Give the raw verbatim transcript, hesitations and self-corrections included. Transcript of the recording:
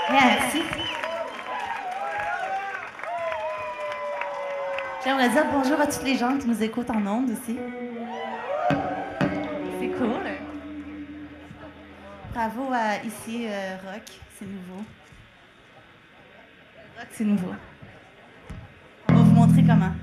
Merci. J'aimerais dire bonjour à toutes les gens qui nous écoutent en ondes aussi. C'est cool. Bravo à ici euh, Rock, c'est nouveau. Rock, c'est nouveau. On va vous montrer comment.